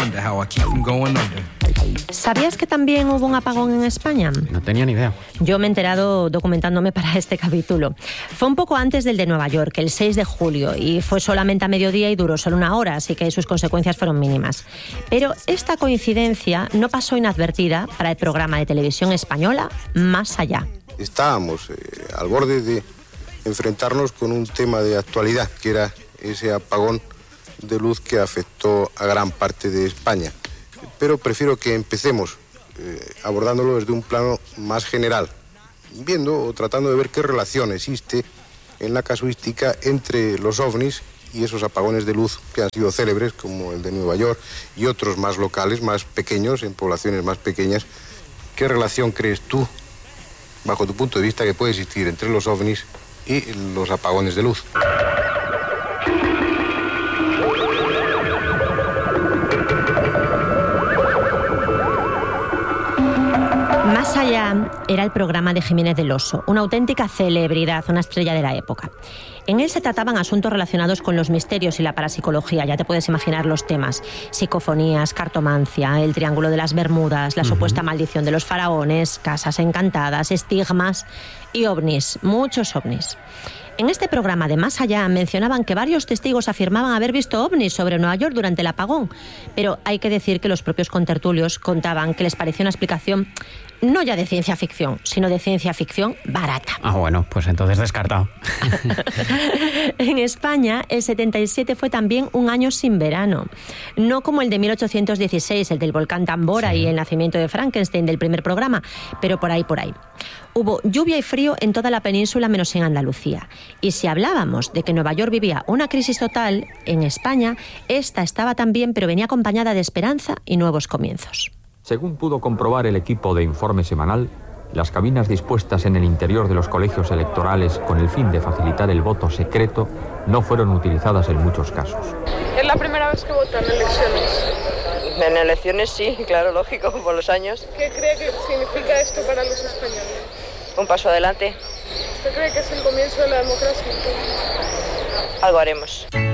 ¿Sabías que también hubo un apagón en España? No tenía ni idea. Yo me he enterado documentándome para este capítulo. Fue un poco antes del de Nueva York, el 6 de julio, y fue solamente a mediodía y duró solo una hora, así que sus consecuencias fueron mínimas. Pero esta coincidencia no pasó inadvertida para el programa de televisión española Más Allá. Estábamos al borde de enfrentarnos con un tema de actualidad, que era ese apagón de luz que afectó a gran parte de España. Pero prefiero que empecemos abordándolo desde un plano más general, viendo o tratando de ver qué relación existe en la casuística entre los ovnis y esos apagones de luz que han sido célebres, como el de Nueva York, y otros más locales, más pequeños, en poblaciones más pequeñas. ¿Qué relación crees tú, bajo tu punto de vista, que puede existir entre los ovnis y los apagones de luz? Más Allá era el programa de Jiménez del Oso, una auténtica celebridad, una estrella de la época. En él se trataban asuntos relacionados con los misterios y la parapsicología, ya te puedes imaginar los temas: psicofonías, cartomancia, el Triángulo de las Bermudas, la supuesta maldición de los faraones, casas encantadas, estigmas y ovnis, muchos ovnis. En este programa de Más Allá mencionaban que varios testigos afirmaban haber visto ovnis sobre Nueva York durante el apagón, pero hay que decir que los propios contertulios contaban que les parecía una explicación no ya de ciencia ficción, sino de ciencia ficción barata. Ah, bueno, pues entonces descartado. En España, el 77 fue también un año sin verano. No como el de 1816, el del volcán Tambora, sí, y el nacimiento de Frankenstein del primer programa, pero por ahí. Hubo lluvia y frío en toda la península menos en Andalucía. Y si hablábamos de que Nueva York vivía una crisis total, en España esta estaba también, pero venía acompañada de esperanza y nuevos comienzos. Según pudo comprobar el equipo de Informe Semanal, las cabinas dispuestas en el interior de los colegios electorales con el fin de facilitar el voto secreto no fueron utilizadas en muchos casos. ¿Es la primera vez que votan en elecciones? En elecciones sí, claro, lógico, por los años. ¿Qué cree que significa esto para los españoles? Un paso adelante. ¿Usted cree que es el comienzo de la democracia? Algo haremos.